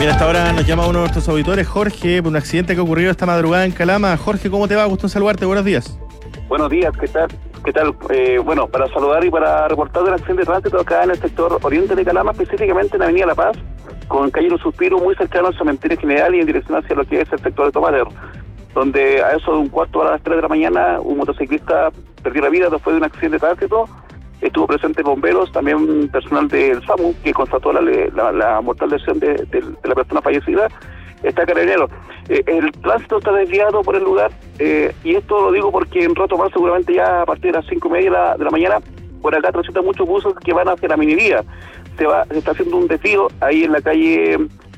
Bien, hasta ahora nos llama uno de nuestros auditores, Jorge, por un accidente que ha ocurrido esta madrugada en Calama. Jorge, ¿cómo te va? Gusto en saludarte, buenos días. Buenos días, ¿qué tal? Bueno, para saludar y para reportar del accidente de tránsito acá en el sector oriente de Calama, específicamente en la avenida La Paz, con calle Los Suspiros, muy cercano al cementerio general y en dirección hacia lo que es el sector de Tomater, donde a eso de un cuarto a las 3 de la mañana un motociclista perdió la vida después de un accidente de tránsito. Estuvo presente bomberos, también personal del SAMU, que constató la mortal lesión de la persona fallecida. Está Carabineros. El tránsito está desviado por el lugar, y esto lo digo porque en rato más, seguramente ya a partir de las 5:30 de la mañana, por acá transitan muchos buses que van hacia la minería. Se está haciendo un desvío ahí en la calle,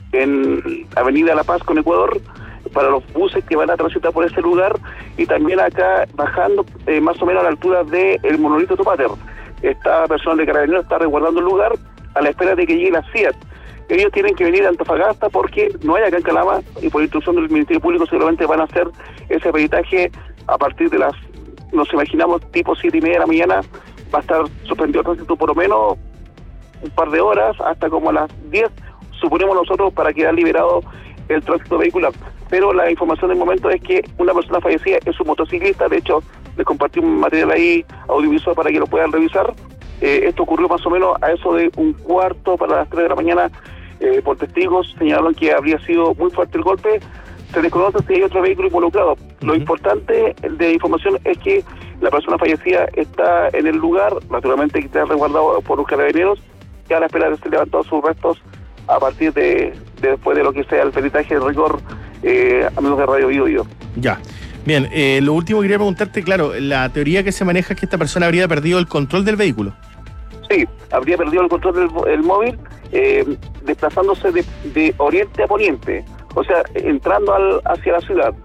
en Avenida La Paz con Ecuador, para los buses que van a transitar por ese lugar, y también acá bajando más o menos a la altura del monolito Tomater. Esta persona de Carabineros está resguardando el lugar a la espera de que llegue la CIAT. Ellos tienen que venir a Antofagasta porque no hay acá en Calama, y por instrucción del Ministerio Público seguramente van a hacer ese peritaje a partir de nos imaginamos, tipo 7:30 de la mañana. Va a estar suspendido el tránsito por lo menos un par de horas, hasta como a las 10, suponemos nosotros, para quedar liberado el tránsito vehicular. Pero la información del momento es que una persona fallecida es un motociclista. De hecho, les compartí un material ahí audiovisual para que lo puedan revisar. Esto ocurrió más o menos a eso de un cuarto para las 3 de la mañana. Por testigos señalaron que habría sido muy fuerte el golpe. Se desconoce si hay otro vehículo involucrado. Lo importante de información es que la persona fallecida está en el lugar, naturalmente que está resguardado por los Carabineros, y a la espera de ser levantados sus restos a partir después de lo que sea el peritaje de rigor, amigos de Radio Bio. Ya. Bien, lo último que quería preguntarte, claro, la teoría que se maneja es que esta persona habría perdido el control del vehículo. Sí, habría perdido el control del móvil, desplazándose de oriente a poniente, o sea, entrando hacia la ciudad.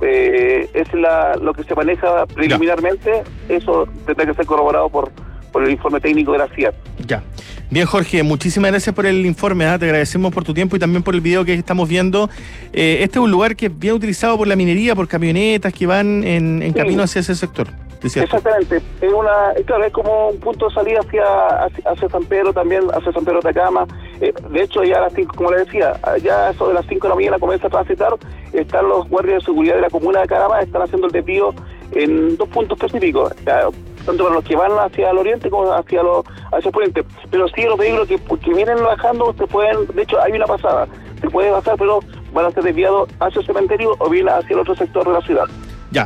Es lo que se maneja preliminarmente. Ya. Eso tendrá que ser corroborado por el informe técnico de la CIAT. Ya. Bien, Jorge, muchísimas gracias por el informe, te agradecemos por tu tiempo y también por el video que estamos viendo. Este es un lugar que es bien utilizado por la minería, por camionetas que van en camino hacia ese sector. Exactamente, es como un punto de salida hacia San Pedro, también hacia San Pedro de Atacama. De hecho, ya a las 5, como le decía, ya eso de las 5 de la mañana comienza a transitar. Están los guardias de seguridad de la comuna de Calama, están haciendo el desvío en 2 puntos específicos, tanto para los que van hacia el oriente como hacia el poniente. Pero sí, los vehículos que vienen bajando, de hecho hay una pasada, se puede pasar, pero van a ser desviados hacia el cementerio o bien hacia el otro sector de la ciudad. Ya.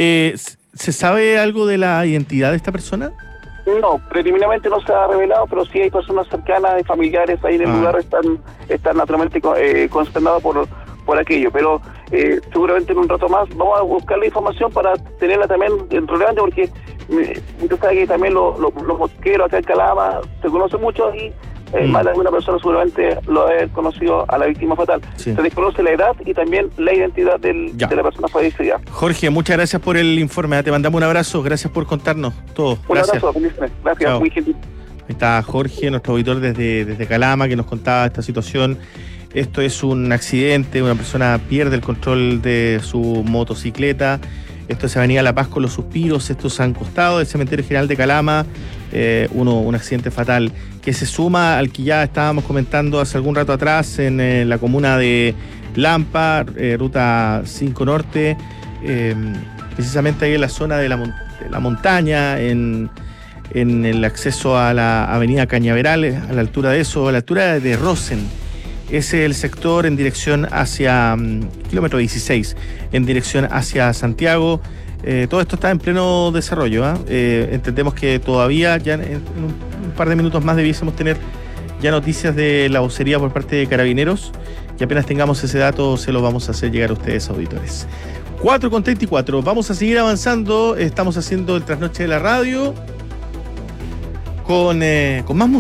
¿Se sabe algo de la identidad de esta persona? No, preliminarmente no se ha revelado, pero sí hay personas cercanas y familiares ahí en el lugar, están naturalmente consternados por aquello. Pero seguramente en un rato más vamos a buscar la información para tenerla también relevante, porque usted sabe que también los mosqueros acá en Calama se conocen mucho, y más de alguna persona seguramente lo ha conocido a la víctima fatal. Sí. Se desconoce la edad y también la identidad de la persona fallecida. Jorge, muchas gracias por el informe. Te mandamos un abrazo. Gracias por contarnos todo. Un abrazo. Gracias. Chao. Muy gentil. Ahí está Jorge, nuestro auditor desde Calama, que nos contaba esta situación. Esto es un accidente, una persona pierde el control de su motocicleta. Esto es Avenida La Paz con Los Suspiros. Esto es a un costado del Cementerio General de Calama. Un accidente fatal que se suma al que ya estábamos comentando hace algún rato atrás en la comuna de Lampa, ruta 5 Norte, precisamente ahí en la zona de la montaña, en el acceso a la avenida Cañaveral, a la altura de eso, a la altura de Rosen. Ese es el sector en dirección hacia kilómetro 16, en dirección hacia Santiago. Todo esto está en pleno desarrollo. Entendemos que todavía, ya en un par de minutos más, debiésemos tener ya noticias de la vocería por parte de Carabineros, y apenas tengamos ese dato se lo vamos a hacer llegar a ustedes, auditores. 4:34, vamos a seguir avanzando. Estamos haciendo el trasnoche de la radio con más música.